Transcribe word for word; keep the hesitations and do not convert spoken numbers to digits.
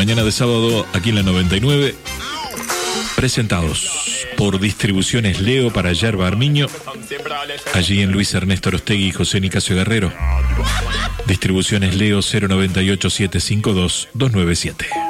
Mañana de sábado, aquí en la noventa y nueve, presentados por Distribuciones Leo para Yerba Armiño, allí en Luis Ernesto Arostegui y José Nicasio Guerrero. Distribuciones Leo cero nueve ocho siete cinco dos dos nueve siete.